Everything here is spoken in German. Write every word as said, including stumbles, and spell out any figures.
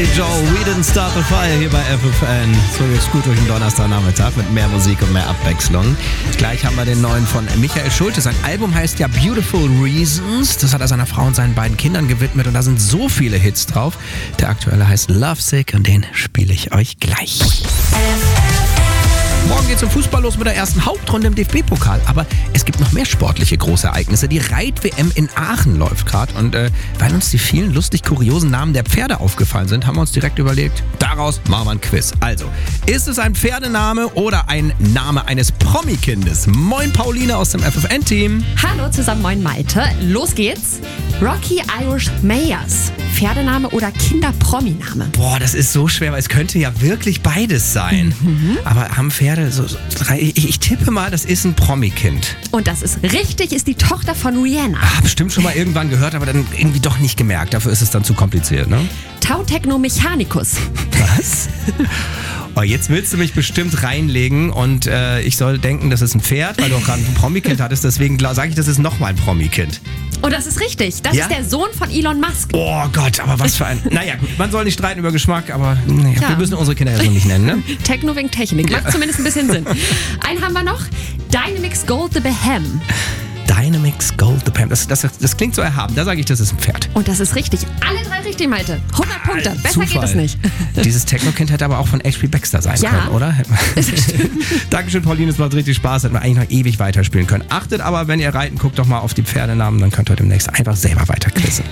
Joe, We Didn't Start the Fire hier bei F F N. So geht's gut durch den Donnerstagnachmittag mit mehr Musik und mehr Abwechslung. Gleich haben wir den neuen von Michael Schulte. Sein Album heißt ja Beautiful Reasons. Das hat er seiner Frau und seinen beiden Kindern gewidmet und da sind so viele Hits drauf. Der aktuelle heißt Lovesick und den spiele ich euch gleich. Morgen geht's zum Fußball los mit der ersten Hauptrunde im D F B-Pokal. Aber es gibt noch mehr sportliche Großereignisse. Die Reit-W M in Aachen läuft gerade. Und äh, weil uns die vielen lustig kuriosen Namen der Pferde aufgefallen sind, haben wir uns direkt überlegt, daraus machen wir ein Quiz. Also, ist es ein Pferdename oder ein Name eines Promikindes? Moin Pauline aus dem F F N-Team. Hallo zusammen, moin Malte. Los geht's. Rocky Irish Mayors. Pferdename oder Kinder-Prominame? Boah, das ist so schwer, weil es könnte ja wirklich beides sein. Mhm. Aber haben Pferde so, so drei, ich, ich tippe mal, das ist ein Promikind. Und das ist richtig, ist die Tochter von Rihanna. Ah, bestimmt schon mal irgendwann gehört, aber dann irgendwie doch nicht gemerkt. Dafür ist es dann zu kompliziert, ne? Tau Techno Mechanicus. Was? Oh, jetzt willst du mich bestimmt reinlegen und äh, ich soll denken, das ist ein Pferd, weil du auch gerade ein Promikind hattest. Deswegen sage ich, das ist nochmal ein Promikind. Und das ist richtig. Das ja? ist der Sohn von Elon Musk. Oh Gott, aber was für ein... Naja, gut, man soll nicht streiten über Geschmack, aber naja, ja. Wir müssen unsere Kinder ja so nicht nennen, ne? Techno wegen Technik. Macht ja. zumindest ein bisschen Sinn. Einen haben wir noch. Dynamix Gold the Behem. Dynamix Gold the Behem. Das, das, das klingt so erhaben. Da sage ich, das ist ein Pferd. Und das ist richtig. Alle drei richtig, Malte. hundert Punkte. Besser Zufall. Geht es nicht. Dieses Techno-Kind hätte aber auch von H P Baxter sein ja. können, oder? Dankeschön, Pauline. Es macht richtig Spaß. Hätten wir eigentlich noch ewig weiterspielen können. Achtet aber, wenn ihr reiten, guckt doch mal auf die Pferdenamen. Dann könnt ihr demnächst einfach selber weiter quizzen.